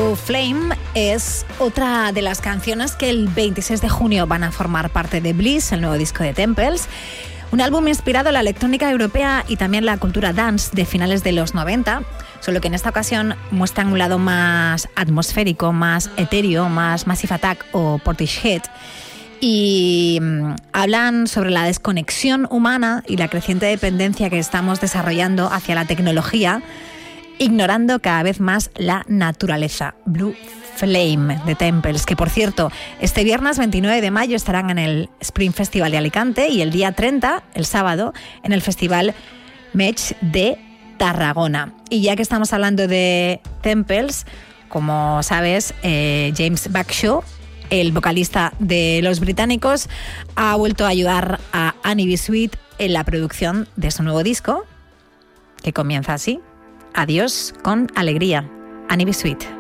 Blue Flame es otra de las canciones que el 26 de junio van a formar parte de Bliss, el nuevo disco de Temples. Un álbum inspirado en la electrónica europea y también la cultura dance de finales de los 90, solo que en esta ocasión muestran un lado más atmosférico, más etéreo, más Massive Attack o Portishead. Y hablan sobre la desconexión humana y la creciente dependencia que estamos desarrollando hacia la tecnología, ignorando cada vez más la naturaleza. Blue Flame de Temples, que por cierto, este viernes 29 de mayo estarán en el Spring Festival de Alicante y el día 30, el sábado, en el Festival Mech de Tarragona. Y ya que estamos hablando de Temples, como sabes, James Bagshaw, el vocalista de Los Británicos, ha vuelto a ayudar a Annie B. Sweet en la producción de su nuevo disco, que comienza así: Adiós con alegría, Annie B. Sweet.